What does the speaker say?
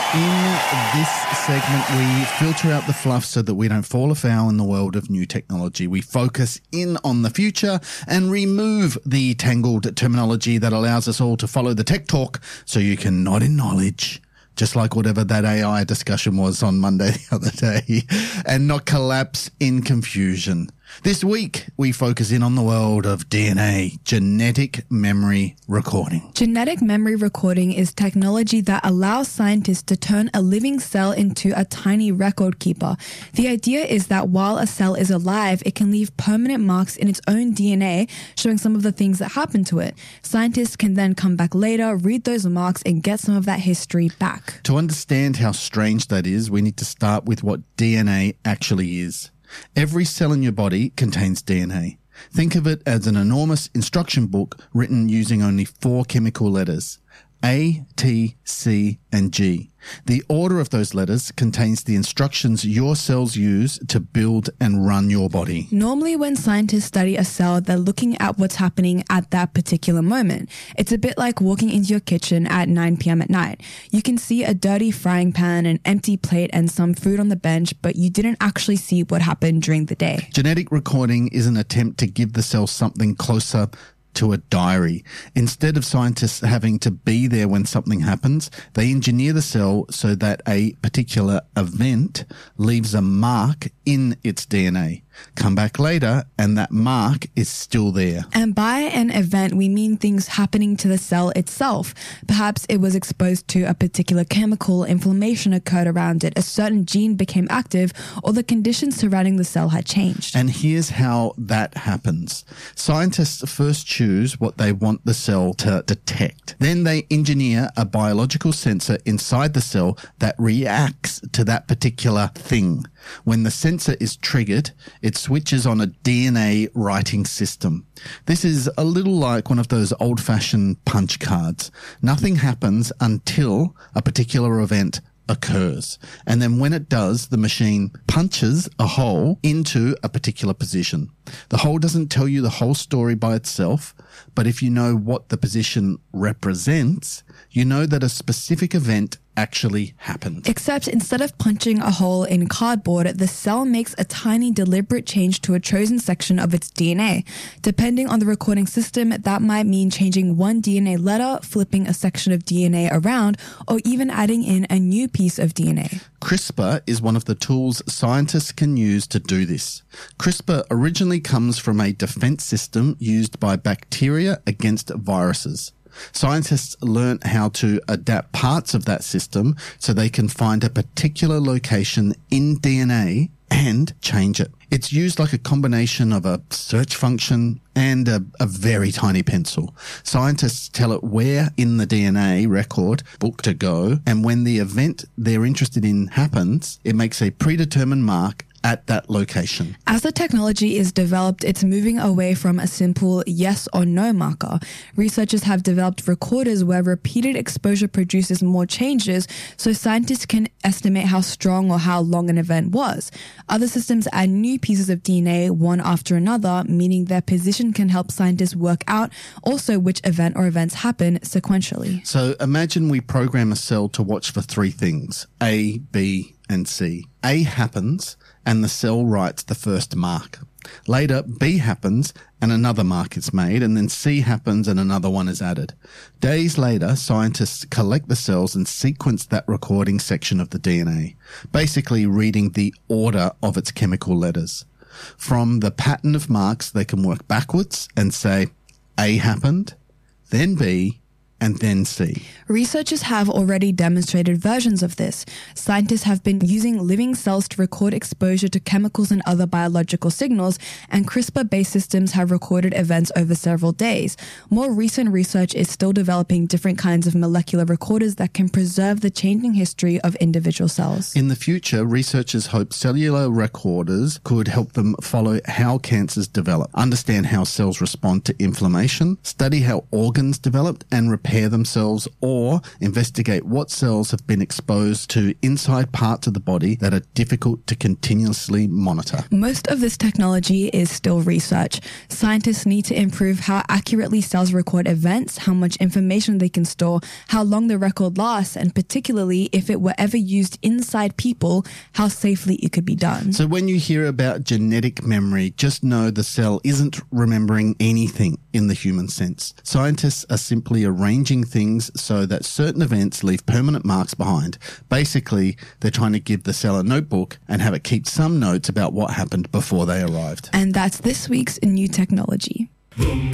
In this segment, we filter out the fluff so that we don't fall afoul in the world of new technology. We focus in on the future and remove the tangled terminology that allows us all to follow the tech talk so you can nod in knowledge, just like whatever that AI discussion was on Monday the other day, and not collapse in confusion. This week, we focus in on the world of DNA, genetic memory recording. Genetic memory recording is technology that allows scientists to turn a living cell into a tiny record keeper. The idea is that while a cell is alive, it can leave permanent marks in its own DNA, showing some of the things that happen to it. Scientists can then come back later, read those marks, and get some of that history back. To understand how strange that is, we need to start with what DNA actually is. Every cell in your body contains DNA. Think of it as an enormous instruction book written using only 4 chemical letters: A, T, C, and G. The order of those letters contains the instructions your cells use to build and run your body. Normally, when scientists study a cell, they're looking at what's happening at that particular moment. It's a bit like walking into your kitchen at 9 p.m. at night. You can see a dirty frying pan, an empty plate, and some food on the bench, but you didn't actually see what happened during the day. Genetic recording is an attempt to give the cell something closer to a diary. Instead of scientists having to be there when something happens, they engineer the cell so that a particular event leaves a mark in its DNA. Come back later and that mark is still there. And by an event, we mean things happening to the cell itself. Perhaps it was exposed to a particular chemical, inflammation occurred around it, a certain gene became active, or the conditions surrounding the cell had changed. And here's how that happens. Scientists first choose what they want the cell to detect. Then they engineer a biological sensor inside the cell that reacts to that particular thing. When the sensor is triggered, it switches on a DNA writing system. This is a little like one of those old-fashioned punch cards. Nothing happens until a particular event occurs. And then when it does, the machine punches a hole into a particular position. The hole doesn't tell you the whole story by itself, but if you know what the position represents, you know that a specific event actually happened. Except instead of punching a hole in cardboard, the cell makes a tiny deliberate change to a chosen section of its DNA. Depending on the recording system, that might mean changing one DNA letter, flipping a section of DNA around, or even adding in a new piece of DNA. CRISPR is one of the tools scientists can use to do this. CRISPR originally comes from a defense system used by bacteria against viruses. Scientists learnt how to adapt parts of that system so they can find a particular location in DNA and change it. It's used like a combination of a search function and a very tiny pencil. Scientists tell it where in the DNA record book to go, and when the event they're interested in happens, it makes a predetermined mark at that location. As the technology is developed, it's moving away from a simple yes or no marker. Researchers have developed recorders where repeated exposure produces more changes, so scientists can estimate how strong or how long an event was. Other systems add new pieces of DNA one after another, meaning their position can help scientists work out also which event or events happen sequentially. So imagine we program a cell to watch for 3 things: A, B, and C. A happens, and the cell writes the first mark. Later, B happens and another mark is made, and then C happens and another one is added. Days later, scientists collect the cells and sequence that recording section of the DNA, basically reading the order of its chemical letters. From the pattern of marks, they can work backwards and say A happened, then B, and then C. Researchers have already demonstrated versions of this. Scientists have been using living cells to record exposure to chemicals and other biological signals, and CRISPR-based systems have recorded events over several days. More recent research is still developing different kinds of molecular recorders that can preserve the changing history of individual cells. In the future, researchers hope cellular recorders could help them follow how cancers develop, understand how cells respond to inflammation, study how organs developed, and repair repair themselves or investigate what cells have been exposed to inside parts of the body that are difficult to continuously monitor. Most of this technology is still research. Scientists need to improve how accurately cells record events, how much information they can store, how long the record lasts, and particularly if it were ever used inside people, how safely it could be done. So when you hear about genetic memory, just know the cell isn't remembering anything in the human sense. Scientists are simply arranging things so that certain events leave permanent marks behind. Basically, they're trying to give the cell a notebook and have it keep some notes about what happened before they arrived. And that's this week's New Technology.